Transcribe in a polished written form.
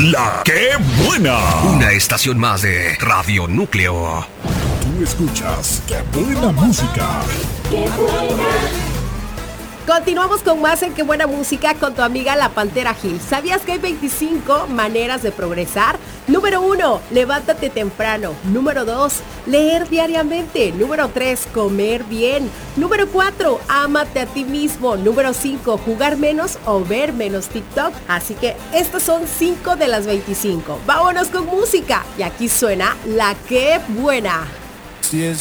La que buena. Una estación más de Radio Núcleo. Tú escuchas Qué buena música. ¡Qué buena! Continuamos con más en Qué buena música con tu amiga La Pantera Gil. ¿Sabías que hay 25 maneras de progresar? Número 1, levántate temprano. Número 2, leer diariamente. Número 3, comer bien. Número 4, ámate a ti mismo. Número 5, jugar menos o ver menos TikTok. Así que estas son 5 de las 25. Vámonos con música. Y aquí suena La que buena. Si es